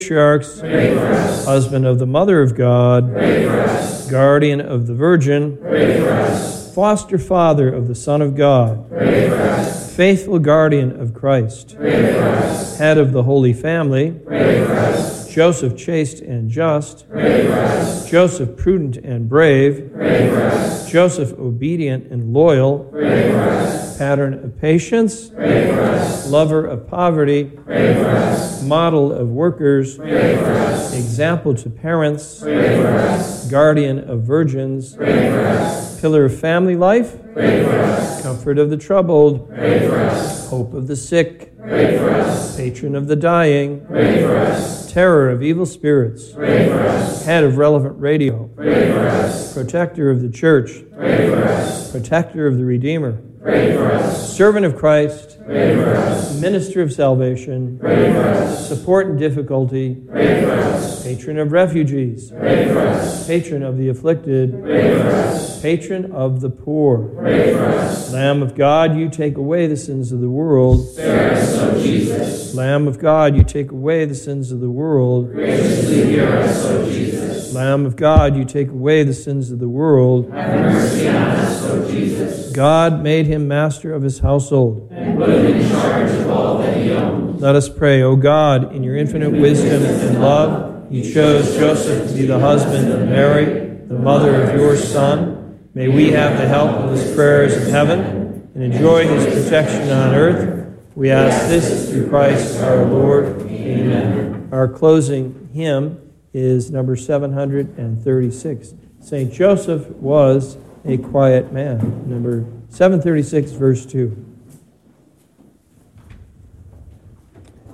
patriarchs, husband of the Mother of God, guardian of the Virgin, foster father of the Son of God, faithful guardian of Christ, head of the Holy Family, Joseph chaste and just, Joseph prudent and brave, Joseph obedient and loyal, pattern of patience, lover of poverty, model of workers, example to parents, guardian of virgins, pillar of family life, comfort of the troubled, hope of the sick, patron of the dying, terror of evil spirits, head of Relevant Radio, protector of the church, protector of the Redeemer, servant of Christ, minister of salvation, support in difficulty, patron of refugees, patron of the afflicted, patron of the poor. Lamb of God, you take away the sins of the world. Spare us, O Jesus. Lamb of God, you take away the sins of the world. Graciously hear us, O Jesus. Lamb of God, you take away the sins of the world. Have mercy on us, O Jesus. God made him master of his household And put him in charge of all that he owned. Let us pray. O God, in your infinite wisdom and love, you chose Joseph to be the husband of Mary, the mother of your Son. May we have the help of his prayers in heaven and enjoy his protection on earth. We ask this through Christ our Lord. Amen. Our closing hymn is number 736. St. Joseph was a quiet man. Number 736, verse 2.